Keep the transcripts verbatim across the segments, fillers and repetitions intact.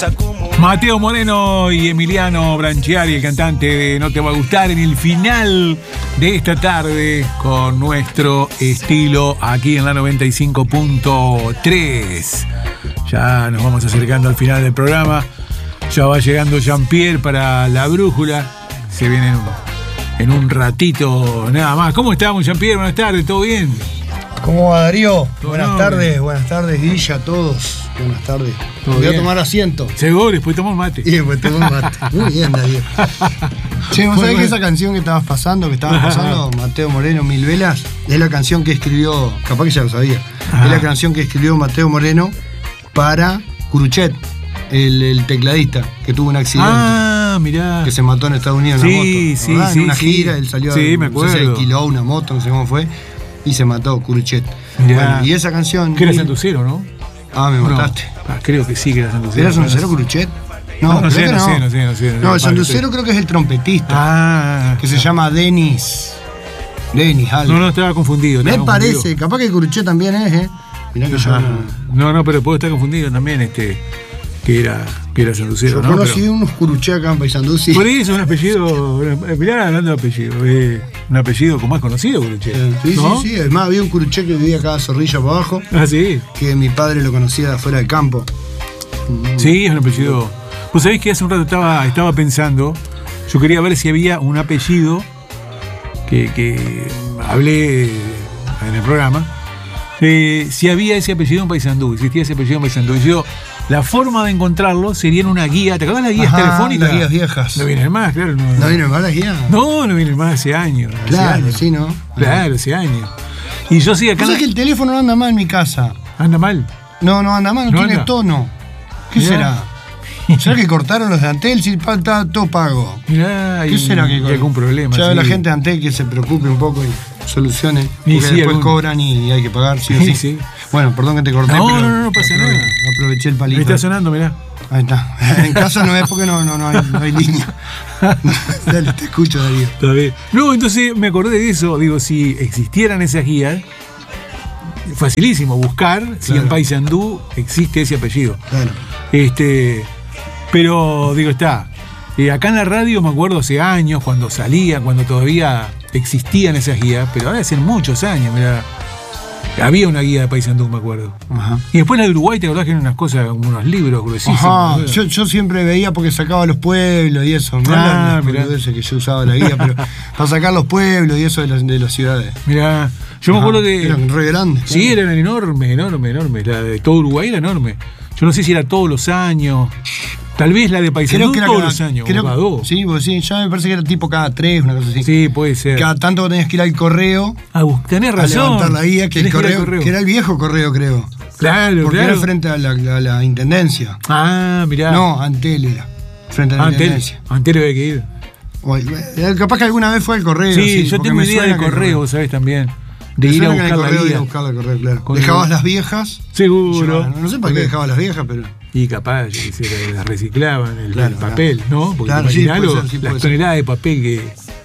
Mateo Moreno y Emiliano Branchiari, el cantante de No Te Va a Gustar, en el final de esta tarde con nuestro estilo aquí en la noventa y cinco punto tres. Ya nos vamos acercando al final del programa. Ya va llegando Jean-Pierre para la brújula. Se viene en un, en un ratito nada más. ¿Cómo estamos, Jean-Pierre? Buenas tardes, ¿todo bien? ¿Cómo va, Darío? Buenas no, tardes, bien. buenas tardes, Guilla, a todos. Buenas tardes. Voy bien. a tomar asiento. Seguro, después tomamos mate. Y después tomo mate. Muy bien, Darío. Che, ¿vos sabés que esa canción que estabas pasando, que estabas pasando, Mateo Moreno, Mil Velas, es la canción que escribió, capaz que ya lo sabía, Ajá. es la canción que escribió Mateo Moreno para Curuchet, el, el tecladista, que tuvo un accidente. Ah, mirá. Que se mató en Estados Unidos en sí, una moto. Sí, ¿verdad? sí, en una sí. gira, él salió, sí, me no sé, se acuerdo. alquiló una moto, no sé cómo fue, y se mató, Curuchet. Bueno, y esa canción... Que era santucero, ¿no? Ah, me mataste. No, ah, creo que sí que era santucero. ¿Era santucero Curuchet? No, No, no, sé, que no, no. sé, no sé, no sé. No, el santucero creo que es el trompetista. Ah. Que se llama Denis. Denis, algo. No, no, estaba confundido. Me estaba parece, confundido. capaz que Curuchet también es, ¿eh? Mirá que yo... No, no, pero puedo estar confundido también, este... Que era, que era santucero, Yo ¿no? conocí Pero... unos Curuchet acá en Paysandú, sí. Por ahí es un apellido... Mirá, hablando de apellido. Eh, un apellido como más conocido, Curuchet. Sí, ¿no? sí, sí. Es más, había un Curuchet que vivía acá a Zorrilla para abajo. Ah, sí. Que mi padre lo conocía de afuera del campo. Sí, es un apellido... Vos sabés que hace un rato estaba, estaba pensando, yo quería ver si había un apellido que, que hablé en el programa, eh, si había ese apellido en Paysandú, existía ese apellido en Paysandú. Y yo, la forma de encontrarlo sería en una guía. ¿Te acuerdas de las guías Ajá, telefónicas? las guías viejas. No vienen más, claro. No, ¿No vienen más las guías? No, no vienen más hace años. Hace Claro, años. sí, ¿no? Claro, hace años. Y yo sí, acá... ¿Sabes que el teléfono no anda mal en mi casa? ¿Anda mal? No, no anda mal, no, ¿No tiene anda? tono. ¿Qué Mirá. será? ¿Será que cortaron los de Antel? Si está todo pago. Mirá, ¿Qué y, será que y algún problema. Ya sí. la gente de Antel que se preocupe un poco y solucione. Y Porque sí, después algún- cobran y hay que pagar, sí o Sí, sí. sí. Bueno, perdón que te corté, No, pero no, no, no pasa aprove- nada. aproveché el Me palito. está sonando, mirá. Ahí está. En casa no es porque no, no, no, hay, no hay línea. Dale, te escucho, Darío. Está bien. No, entonces me acordé de eso. Digo, si existieran esas guías, facilísimo buscar si Claro. en Paysandú existe ese apellido. Claro. Este, pero digo, está. Eh, acá en la radio me acuerdo hace años, cuando salía, cuando todavía existían esas guías, pero ahora hacen muchos años, mirá. Había una guía de Paysandú, me acuerdo. Ajá. Y después la de Uruguay, te acordás que eran unas cosas, como unos libros gruesísimos. Ajá, ¿no? yo, yo siempre veía porque sacaba los pueblos y eso. No Ah, eran mirá. las que yo usaba la guía, pero para sacar los pueblos y eso de las, de las ciudades. Mirá, yo me Ajá, acuerdo que... eran re grandes. Sí, claro. eran enormes, enormes, enormes. La de todo Uruguay era enorme. Yo no sé si era todos los años. Tal vez la de Paysandú era todos cada- los años. creo- o cada dos. Sí, pues sí, ya me parece que era tipo cada tres, una cosa así. Sí, puede ser. Cada tanto tenías que ir al correo Ah, vos tenés a razón. levantar la guía, que el Tenés ir al correo, que era el viejo correo, creo. Claro, Porque claro. era frente a la, a la intendencia. Ah, mirá. No, Antel era. Frente a la Antel. intendencia. Antel había que ir. O- eh, capaz que alguna vez fue al correo. Sí, yo porque tengo me idea suena del que el correo, ¿sabes? También. De Me ir a suena que en el buscar la correo ir guía. a buscar el correo, claro. Con Dejabas el- las viejas. Seguro. llevaban- no sé para qué dejabas las viejas, pero. Y capaz que se las reciclaban, el, Claro, el papel, claro. ¿no? Porque Claro, sí, imaginalo, puede ser, sí, puede las ser. toneladas de papel que,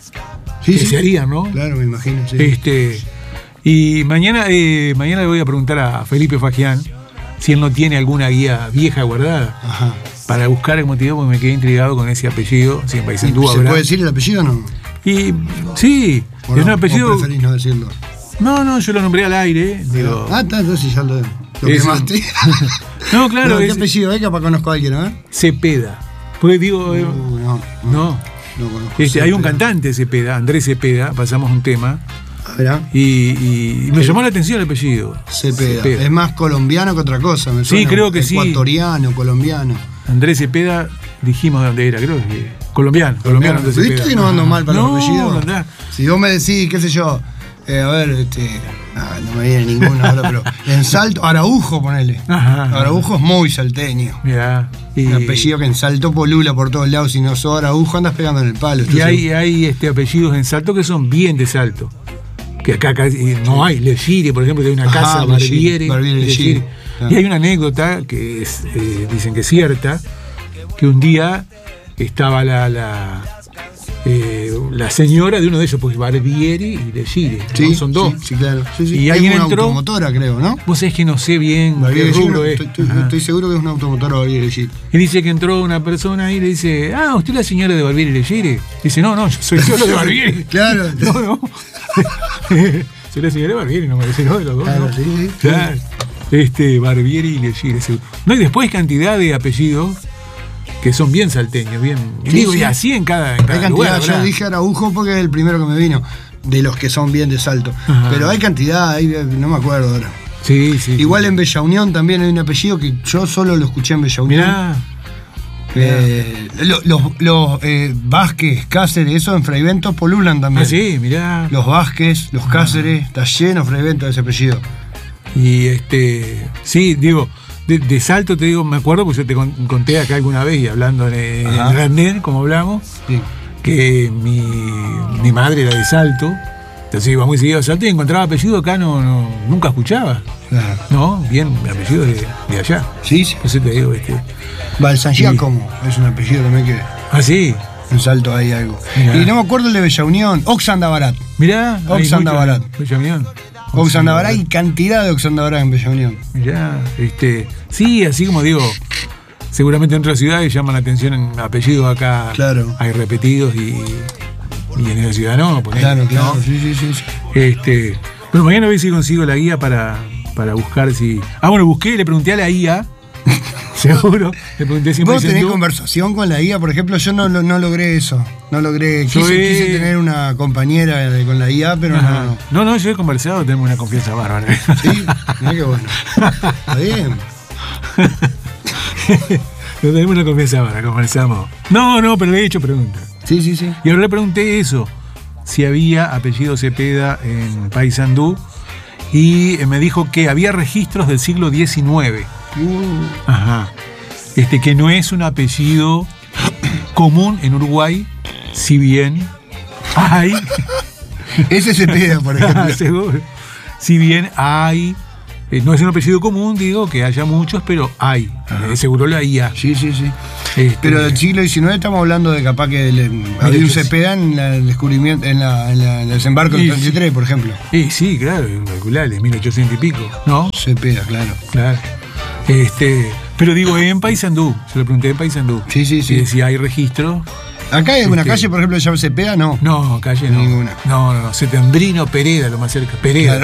Sí, que sí. se harían, ¿no? Claro, me imagino, sí. Este, y mañana, eh, mañana le voy a preguntar a Felipe Fagián si él no tiene alguna guía vieja guardada Ajá. para buscar el motivo, porque me quedé intrigado con ese apellido, si en Paysandú ¿Se habrá. puede decir el apellido o no? Y sí, ¿O es no? un apellido. ¿O preferís no decirlo? No, no, yo lo nombré al aire. Digo, Ah, está, entonces ya lo, lo Es quemaste. no, claro, No, ¿qué es apellido es? Capaz conozco a alguien, ¿no? Cepeda. Porque digo, eh, Uh, no, no, no. no conozco. Este, hay un Cepeda. cantante Cepeda, Andrés Cepeda, pasamos un tema, A ver, ah, y, y me llamó la atención el apellido. Cepeda. Cepeda. Es más colombiano que otra cosa, me Sí, suena. creo que sí. Ecuatoriano, colombiano. Andrés Cepeda, dijimos de dónde era, creo que colombiano, colombiano Andrés ¿Viste Cepeda. que no ando mal para no, los apellidos? no andá. Si vos me decís, qué sé yo, eh, a ver, este. ah, no me viene ninguno ahora, pero. En Salto, Araujo, ponele. Ajá, ajá. Araujo es muy salteño. Mirá, y, Un apellido que en Salto polula por todos lados, si no sos Araujo andas pegando en el palo. y hay, hay este, apellidos en Salto que son bien de Salto. Que acá casi no hay. Legiri, por ejemplo, que hay una Ajá, casa, Legiri, Barbieri. Barbieri, Legiri. Legiri, claro. Y hay una anécdota que es, eh, dicen que es cierta, que un día estaba la, la eh, la señora de uno de ellos, pues Barbieri y Legire, sí, ¿no? Son dos. Sí, sí, claro. Sí, sí. Y es alguien una entró. automotora, creo, ¿no? Vos sabés que no sé bien Barbieri qué rubro Legire, es. estoy, estoy, estoy seguro que es una automotora Barbieri Legire. Y dice que entró una persona y le dice, ah, ¿usted es la señora de Barbieri y Legire? Dice, no, no, yo soy solo de Barbieri. Claro. No, no. Soy la señora de Barbieri, no me dice, no, de los dos. Claro, no. sí, sí. Claro. Este, Barbieri y Legire. No, y después cantidad de apellidos que son bien salteños, bien. Y Sí, digo, sí. y así en cada, en cada Hay cantidad, lugar, yo ¿verdad? dije Araujo porque es el primero que me vino, de los que son bien de Salto. Ajá. Pero hay cantidad, hay, no me acuerdo ahora. Sí, sí. Igual sí. en Bella Unión también hay un apellido que yo solo lo escuché en Bella Unión. Mirá. Eh, lo- los los eh, Vázquez, Cáceres, eso en Fraiventos polulan también. Ah, sí, mirá. Los Vázquez, los Cáceres, está lleno Fraiventos de ese apellido. Y este, sí, digo, de, de Salto te digo, me acuerdo, porque yo te con- conté acá alguna vez y hablando en, Ajá. en Grandel, como hablamos, Sí. que mi, mi madre era de Salto, entonces iba muy seguido a Salto y encontraba apellido acá, no, no nunca escuchaba, Claro. ¿no? Bien, apellido de, de allá. Sí, sí. Entonces te digo, este. Va, el San Sí. Giacomo es un apellido también que Ah, sí, en Salto hay algo. Mirá. Y no me acuerdo el de Bella Unión, Oxandabarat. mirá. hay Oxanda mucho- Barat. Bella Unión. Oxandabarat y cantidad de Oxandabarat en Bella Unión. Mirá, este. Sí, así como digo, seguramente en otras ciudades llaman la atención en apellidos acá. Claro. Hay repetidos y, y en esa ciudad no. ponele, Claro, claro. ¿no? Sí, sí, sí, sí. Este, bueno, mañana a ver si consigo la guía para, para buscar si. Ah, bueno, busqué, le pregunté a la I A. Seguro. Le pregunté si en ¿Vos tenés Paysandú- conversación con la I A? Por ejemplo, yo no, no, no logré eso. No logré. Yo Quise, he- quise tener una compañera de- con la I A, pero Ajá. no, no. No, no, yo he conversado, tenemos una confianza bárbara. Sí, mirá qué bueno. Está bien. No tenemos una confianza bárbara, conversamos. No, no, pero le he hecho preguntas. Sí, sí, sí. Y ahora le pregunté eso, si había apellido Cepeda en Paysandú, y me dijo que había registros del siglo diecinueve. Uh, Ajá. Este, que no es un apellido común en Uruguay, si bien hay. ese se pega, por ejemplo. Seguro. Si bien hay. eh, no es un apellido común, digo, que haya muchos, pero hay. Eh, seguro la I A. Sí, sí, sí. Este, Pero del siglo diecinueve estamos hablando de capaz que le- había un Cepeda en la- el descubrimiento, en, la, en, la- en el desembarco del Sí, treinta y tres, por ejemplo. eh, sí, claro, calculable, mil ochocientos y pico, ¿no? Cepeda, claro. Claro. Este, pero digo, en Paysandú, se lo pregunté en Paysandú. Sí, sí, sí. Si decía, ¿hay registro? Acá hay alguna Este- calle, por ejemplo, que se llama Cepeda, no. No, calle no. Ninguna. No, no, no. Setembrino Pereda, lo más cerca. Pereda.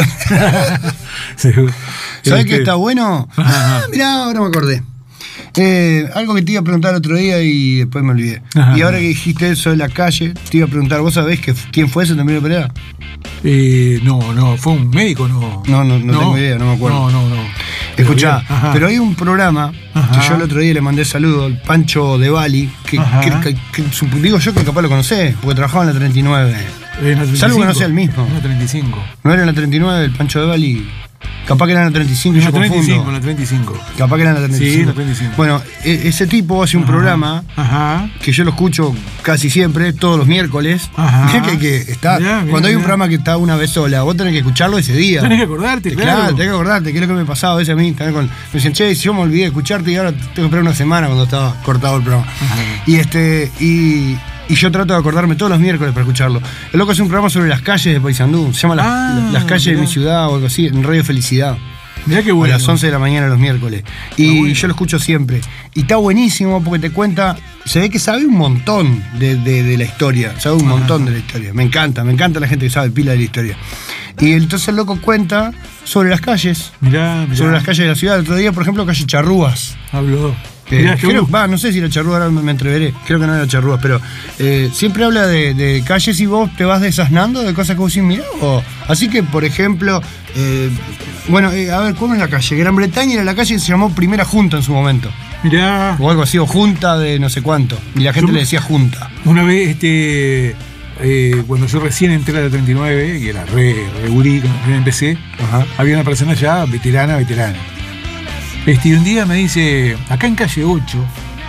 Seguro. ¿Sabés Este, qué está bueno? Ajá. Ah, mirá, ahora me acordé. Eh, algo que te iba a preguntar otro día y después me olvidé. Ajá. Y ahora que dijiste eso de la calle, te iba a preguntar, ¿vos sabés que, quién fue ese Setembrino Pereda? Eh, no, no, fue un médico, no. No, no, no tengo idea, no me acuerdo. No, no, no. Escuchá, Ajá. pero hay un programa Ajá. que yo el otro día le mandé saludo, el Pancho de Bali, que, Ajá. que- que- que su- digo yo que capaz lo conocés, porque trabajaba en la treinta y nueve. Eh, en la treinta y Salvo que no cinco. sea el mismo. En la treinta y cinco. ¿No era en la treinta y nueve el Pancho de Bali? Capaz que era en la treinta y cinco, En yo la treinta y cinco, en confundo. la treinta y cinco. Capaz que era en la treinta y cinco. Sí, en la treinta y cinco. Bueno, e- ese tipo hace un Ajá. programa Ajá. que yo lo escucho casi siempre, todos los miércoles. Ajá. Mirá que, que está, Mirá, mirá, cuando hay un mirá. programa que está una vez sola, vos tenés que escucharlo ese día. Tenés que acordarte, Claro, claro. tenés que acordarte, que es lo que me pasaba a veces a mí. También con, me decían, che, si yo me olvidé de escucharte y ahora tengo que esperar una semana cuando estaba cortado el programa. Ajá. Y este, y, y yo trato de acordarme todos los miércoles para escucharlo. El loco hace un programa sobre las calles de Paysandú, se llama Las, Ah, Las calles mirá. de mi ciudad o algo así, en Radio Felicidad. Mirá qué A bueno. las once de la mañana los miércoles. Y bueno. yo lo escucho siempre. Y está buenísimo porque te cuenta, se ve que sabe un montón de, de- de la historia, sabe un montón de la historia. Me encanta, me encanta la gente que sabe pila de la historia. Y entonces el loco cuenta sobre las calles, Mirá, mirá. sobre las calles de la ciudad. El otro día, por ejemplo, calle Charrúas. Habló. Eh, Mirá, qué creo- bueno. va, no sé si era Charrúas, ahora me me entreveré. Creo que no era Charrúas, pero eh, siempre habla de, de calles y vos te vas desasnando de cosas que vos decís, mirá. o- Así que, por ejemplo, eh, bueno, eh, a ver, ¿cómo es la calle? Gran Bretaña era la calle que se llamó Primera Junta en su momento. Mirá. O algo así, o Junta de no sé cuánto. Y la gente Yo- le decía Junta. Una vez, este, eh, cuando yo recién entré a la treinta y nueve, y era re, re gurí, cuando recién empecé, Ajá. había una persona ya veterana, veterana. Este, y un día me dice, acá en calle ocho,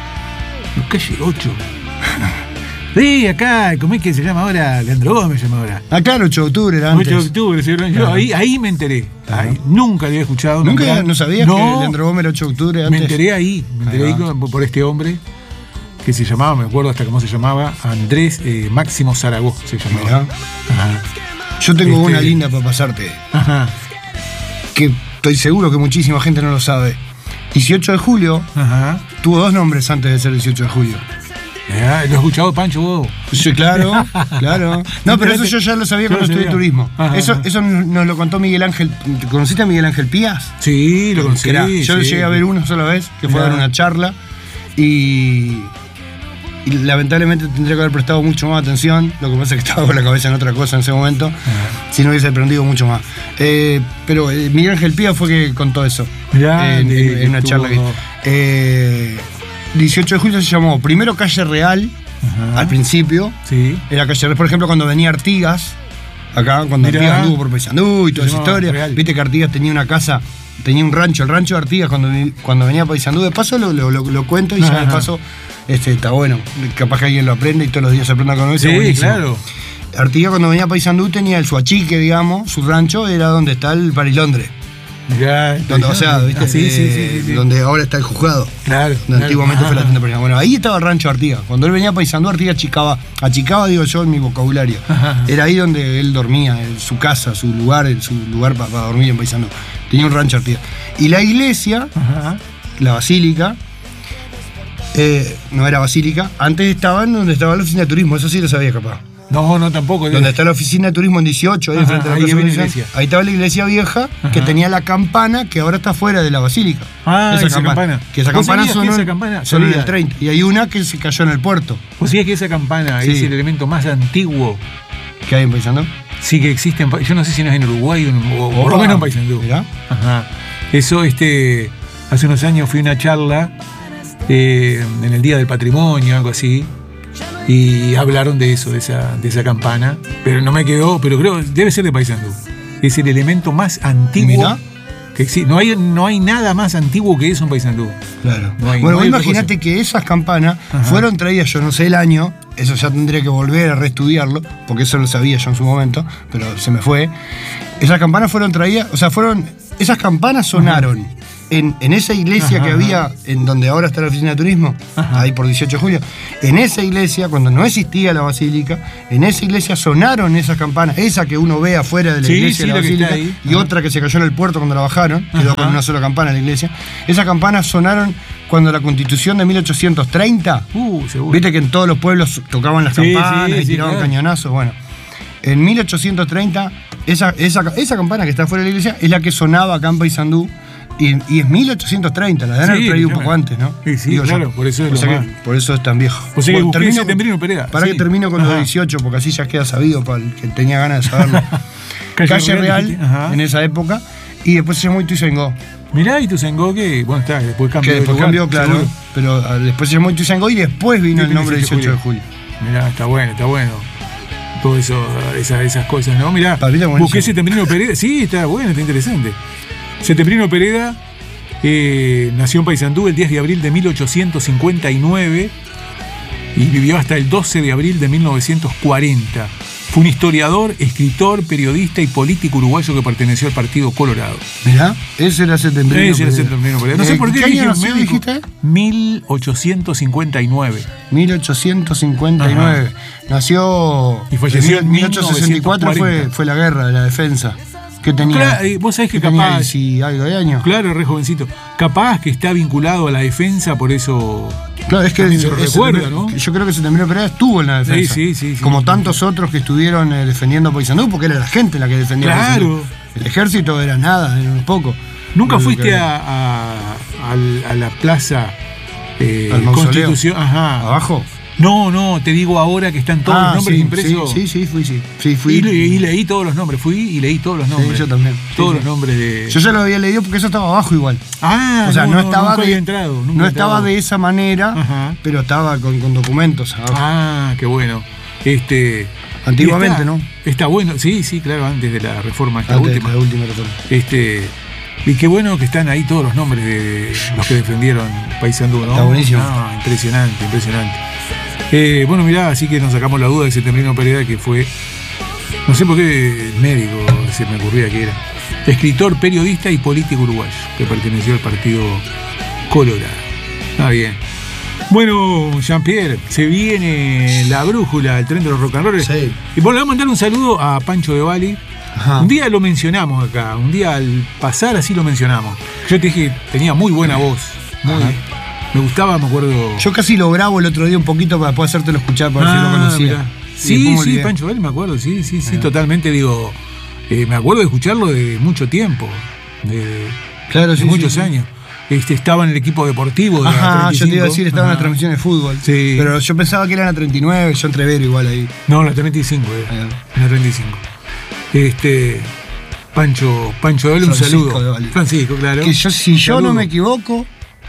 ¿en calle ocho? Sí, acá, ¿cómo es que se llama ahora? Leandro Gómez se llama ahora. Ah, claro, ocho de octubre era antes. ocho de octubre, señor. Yo Ajá. ahí, ahí me enteré. Ajá. Ahí, nunca había escuchado. ¿Nunca nombrar. no sabías No, que Leandro Gómez era ocho de octubre antes? me enteré ahí, me enteré Ahí ahí va. con- por este hombre. que se llamaba, me acuerdo hasta cómo se llamaba, Andrés eh, Máximo Zaragoza se llamaba. Mirá. Ajá. Yo tengo Este- una linda para pasarte, Ajá, que estoy seguro que muchísima gente no lo sabe. dieciocho de julio ajá. tuvo dos nombres antes de ser dieciocho de julio. Mirá, ¿lo has escuchado, Pancho, vos? Sí, claro, claro. No, pero eso yo ya lo sabía Yo cuando lo estudié sabía. turismo. Ajá, Eso, ajá. eso nos lo contó Miguel Ángel. ¿Conociste a Miguel Ángel Pías? Sí, lo conocí. Que era- yo sí. llegué a ver una sola vez, que fue a dar Mirá. una charla, y, y lamentablemente tendría que haber prestado mucho más atención. Lo que pasa es que estaba con la cabeza en otra cosa en ese momento, si no hubiese aprendido mucho más. Eh, pero eh, Miguel Ángel Pías fue que contó eso Mirá, eh, en, de- en- en una estuvo- charla que eh, dieciocho de julio se llamó primero Calle Real, Ajá. al principio. Sí. Era Calle Real, por ejemplo, cuando venía Artigas, acá, cuando Mirá. Artigas anduvo por Paysandú y toda Se esa llamaba historia. Real. Viste que Artigas tenía una casa, tenía un rancho, el rancho de Artigas, cuando, vi- cuando venía a Paysandú. De paso lo, lo, lo- lo cuento y ya de Ajá. paso este, está bueno. Capaz que alguien lo aprende y todos los días se aprenda con eso. Sí, buenísimo. claro. Artigas, cuando venía a Paysandú, tenía el suachique, digamos, su rancho era donde está el Parilondre. Mirá, Donde, o sea, ¿viste? Ah, sí, sí, Eh, sí, sí, sí. Donde ahora está el juzgado. Claro. Donde claro. antiguamente Ajá. fue la tienda Parisina. Bueno, ahí estaba el rancho de Artigas. Cuando él venía a Paysandú, Artigas achicaba, achicaba, digo yo, en mi vocabulario. Ajá. Era ahí donde él dormía, en su casa, su lugar, en su lugar para dormir en Paysandú. Tenía un rancho Artigas. Y la iglesia, Ajá. la basílica, eh, no era basílica, antes estaba en donde estaba la oficina de turismo, eso sí lo sabía capaz. No, no, tampoco. Donde está la oficina de turismo en dieciocho, ahí Ajá, frente a la ahí Plaza había una Constitución. iglesia. Ahí estaba la iglesia vieja, que Ajá. tenía la campana que ahora está fuera de la basílica. Ah, esa campana. Que esa ¿Vos campana sabías que sonó, esa campana sonó en el salía? treinta. Y hay una que se cayó en el puerto. ¿Vos sabías que esa campana Sí. es el elemento más antiguo ¿Qué hay en Paysandú? sí que existe en Pa- yo no sé si no es en Uruguay o, en- o por lo Opa. menos en Paysandú? Mirá. Ajá. Eso, este, hace unos años fui a una charla eh, en el Día del Patrimonio, algo así, y hablaron de eso, de esa, de esa campana, pero no me quedó, pero creo, debe ser de Paysandú. Es el elemento más antiguo Mirá. que existe. No hay, no hay nada más antiguo que eso en Paysandú. Claro. No hay- bueno, no hay vos otra imaginate que esas campanas Ajá. fueron traídas, yo no sé el año, eso ya tendría que volver a reestudiarlo, porque eso lo sabía yo en su momento, pero se me fue. Esas campanas fueron traídas, o sea, fueron. Esas campanas sonaron en, en esa iglesia Ajá, que ajá. había, en donde ahora está la oficina de turismo, Ajá. ahí por dieciocho de julio. En esa iglesia, cuando no existía la basílica, en esa iglesia sonaron esas campanas, esa que uno ve afuera de la Sí, iglesia sí, de la la que está basílica, ahí. y Ajá. otra que se cayó en el puerto cuando la bajaron, quedó Ajá. con una sola campana en la iglesia. Esas campanas sonaron cuando la constitución de mil ochocientos treinta, Uh, seguro. viste que en todos los pueblos tocaban las Sí, campanas sí, y sí, tiraban claro. cañonazos. Bueno, en mil ochocientos treinta, esa, esa, esa campana que está fuera de la iglesia es la que sonaba acá en Paysandú. Y, y es mil ochocientos treinta, la deben haber Sí, traído un claro. poco antes, ¿no? Sí, sí, Digo yo. claro, por eso es O lo sea que- más. por eso es tan viejo. O sea que busqué termino ese con- Temprino Pereda, Para sí. que termino con Ajá. los dieciocho, porque así ya queda sabido para el que tenía ganas de saberlo. Calle Calle, Real, Real, dijiste. Ajá. en esa época, y después se llamó Ituzaingó. Mirá, y tu Sengó que, bueno, está, después cambió Que de después lugar, cambió, claro, seguro. pero ah, después se llamó Ituzaingó y después vino Sí, el nombre dieciocho dieciocho de julio. Mirá, está bueno, está bueno. Todo eso, esas, esas cosas, ¿no? Mirá, Papita, buenísimo. busqué Setembrino Pereda. Sí, está bueno, está interesante. Setembrino Pereda eh, nació en Paysandú el diez de abril de mil ochocientos cincuenta y nueve y vivió hasta el doce de abril de mil novecientos cuarenta. Fue un historiador, escritor, periodista y político uruguayo que perteneció al Partido Colorado. Mirá, ese era Setembrino. Ese era Pereda. Setembrino Pereda. No sé Eh, por qué ¿Qué dije año nació, médico. dijiste? mil ochocientos cincuenta y nueve. mil ochocientos cincuenta y nueve. Nació. Y falleció en mil ochocientos sesenta y cuatro, fue, mil novecientos cuarenta. fue la guerra de la defensa. ¿Qué tenía? Claro, eh, vos sabés que tenía capaz- diez y algo de años. Claro, re jovencito. Capaz que está vinculado a la defensa, por eso. Claro, es que También se lo ese- recuerda, ¿no? yo creo que Setembrino Pereda estuvo en la defensa. Sí, sí, sí, sí. Como tantos otros que estuvieron eh, defendiendo a Paysandú, porque era la gente la que defendía a Claro. Paysandú. El ejército era nada, era un poco. ¿Nunca Lo que fuiste era. a, a, al- a la plaza eh, ¿Al mausoleo? Constitución? Ajá. ¿Abajo? No, no, te digo ahora que están todos Ah, los nombres sí, impresos. Sí, sí, sí, fui, sí. Sí, fui. Y, le- y leí todos los nombres, fui y leí todos los nombres. yo también. Todos Sí, los sí. nombres de. Yo ya lo había leído porque eso estaba abajo igual. Ah, O sea, no, estaba nunca de, había entrado. nunca no había estaba entrado. de esa manera, Ajá. pero estaba con, con documentos abajo. Ah, qué bueno. Este. Antiguamente, y está- ¿no? Está bueno, sí, sí, claro, antes de la reforma, esta Antes de última. la última reforma. Este, y qué bueno que están ahí todos los nombres de los que defendieron Paysandú, ¿no? Está buenísimo. No, impresionante, impresionante. Eh, bueno, mirá, así que nos sacamos la duda de Setembrino Pereda, que fue, no sé por qué médico se me ocurría que era. Escritor, periodista y político uruguayo, que perteneció al Partido Colorado. Está bien. Bueno, Jean-Pierre, se viene la brújula, el tren de los rock and roll. Sí. Y bueno, le voy a mandar un saludo a Pancho de Bali. Ajá. Un día lo mencionamos acá, un día al pasar así lo mencionamos. Yo te dije, tenía muy buena voz, muy, me gustaba, me acuerdo. Yo casi lo grabo el otro día un poquito para poder hacértelo escuchar, para ver si lo conocía. Mirá. Sí, sí, Pancho de Bali me acuerdo, sí, sí, sí, totalmente, digo, eh, me acuerdo de escucharlo de mucho tiempo, de, claro, de sí, muchos sí, años. Este, estaba en el equipo deportivo de Ajá, la treinta y cinco. yo te iba a decir, estaba Ajá. en la transmisión de fútbol. Sí. Pero yo pensaba que era en la treinta y nueve, yo entrevero igual ahí. No, en la treinta y cinco, eh. Ahí. En la treinta y cinco. Este, Pancho, Pancho de Bali, un Francisco saludo. de Bali. Francisco, claro. Que yo, si yo Saludo. no me equivoco,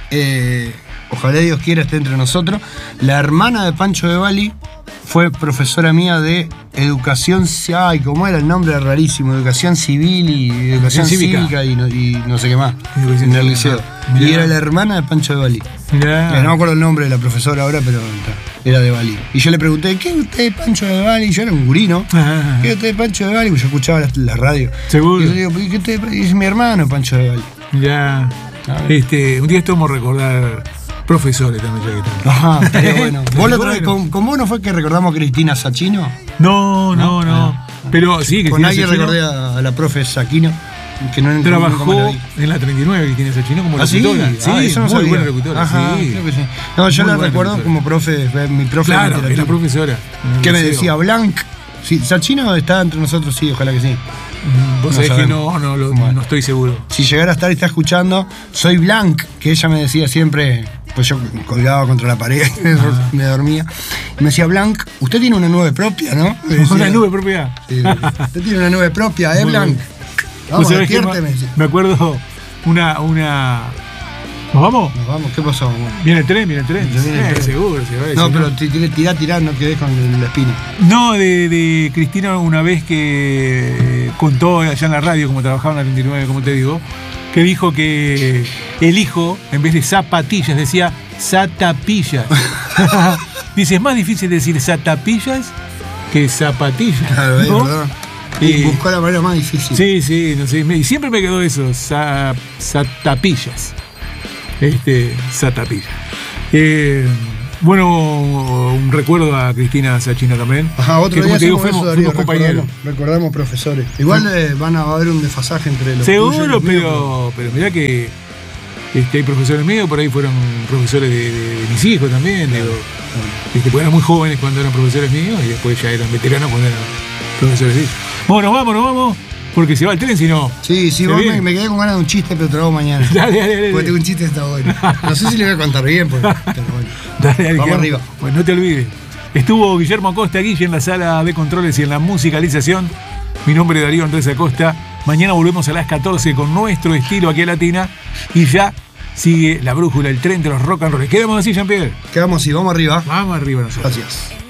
eh, ojalá Dios quiera esté entre nosotros, la hermana de Pancho de Bali fue profesora mía de educación, ay, ¿cómo era el nombre? Era rarísimo, educación civil y educación Cívica. cívica, y, no, y no sé qué más, Educación en el cívica. liceo. Ah, mirá. Y era la hermana de Pancho de Bali. Mirá. Eh, no me acuerdo el nombre de la profesora ahora, pero era de Bali. Y yo le pregunté, ¿qué es usted, Pancho de Bali? Y yo era un gurí, ¿no? Ajá. ¿Qué es usted, Pancho de Bali? Porque yo escuchaba la, la radio. Seguro. Y yo le digo, ¿qué usted? Y es mi hermano, Pancho de Bali. Ya. Este, un día estamos a recordar profesores también. Ya que estamos. Ajá, estaría bueno. ¿Vos la otra vez, Bueno. con, con vos no fue que recordamos a Cristina Sachino? No, no, no. Ah. Pero sí, que Con alguien recordé a, a la profe Saquino, que no nunca más trabajó la vi. en la treinta y nueve, que tiene Sachino como ¿Ah, sí? locutora. Sí, Ah, eso no muy sabía. buena locutora. Ajá, sí. creo que sí. No, yo Muy la buena recuerdo locutora. como profe, fue mi profe de Claro, literatura. era profesora. en el Que me liceo. decía, Blanc. Sí, Sachino está entre nosotros, sí, ojalá que sí. Mm, Vos No sabés que sabemos. no, no, lo- Bueno. no estoy seguro. Si llegara a estar y está escuchando, soy Blanc, que ella me decía siempre, pues yo colgaba contra la pared, me dormía. Y me decía, Blanc, usted tiene una nube propia, ¿no? Me decía. Una nube propia. Sí, usted tiene una nube propia, ¿eh, Muy Blanc? bien. Vamos, Vos sabés que despiérteme. me, decía. me acuerdo una, una. ¿Nos vamos? Nos vamos, ¿qué pasó? Viene el tren, viene el tren. Viene el Eh, tren. seguro, se va a decir, No, pero ti- ti- tirá, tirá, no quedés con la espina. No, de, de Cristina una vez que contó allá en la radio, como trabajaba en la treinta y nueve, como te digo, que dijo que el hijo, en vez de zapatillas, decía satapillas. Dice, es más difícil decir satapillas que zapatillas. Claro, es ¿no? verdad. Y- Buscó la manera más difícil. Sí, sí, no sé. me- Y siempre me quedó eso, sa- satapillas. Este, satapillas. Eh, bueno, un recuerdo a Cristina Sachino también. Ajá, otro que, día como te digo, hacemos fuimos, eso, Darío, fuimos compañeros. recordamos, recordamos profesores. Igual eh, van a haber un desfasaje entre los tuyos y Seguro, los míos, pero, pero mirá que este, hay profesores míos, por ahí fueron profesores de, de- de mis hijos también. Digo, este, porque eran muy jóvenes cuando eran profesores míos y después ya eran veteranos cuando eran profesores de ellos. Bueno, nos vamos, nos vamos, porque se va el tren, si no. Sí, sí, ¿Se vos viene? me, me quedé con ganas de un chiste, pero te lo hago mañana. Dale, dale, dale. Porque tengo un chiste que está bueno. No sé si le voy a contar bien, porque, pero bueno. Dale, dale, Vamos que- arriba. Bueno, no te olvides. Estuvo Guillermo Acosta, Guille, en la sala de controles y en la musicalización. Mi nombre es Darío Andrés Acosta. Mañana volvemos a las catorce con nuestro estilo aquí a Latina. Y ya sigue la brújula, el tren de los rock and roll. Quedamos así, Jean-Pierre. Quedamos así, vamos arriba. Vamos arriba nosotros. Gracias.